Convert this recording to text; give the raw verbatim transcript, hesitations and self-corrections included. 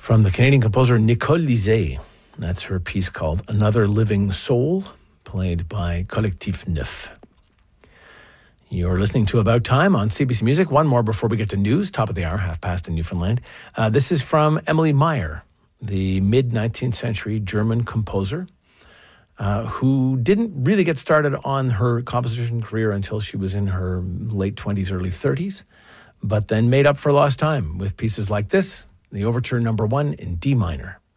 from the Canadian composer Nicole Lisée. That's her piece called Another Living Soul, played by Collectif Neuf. You're listening to About Time on C B C Music. One more before we get to news, top of the hour, half past in Newfoundland. Uh, this is from Emily Meyer, the mid-nineteenth century German composer, uh, who didn't really get started on her composition career until she was in her late twenties, early thirties, but then made up for lost time with pieces like this, the Overture Number One in D minor.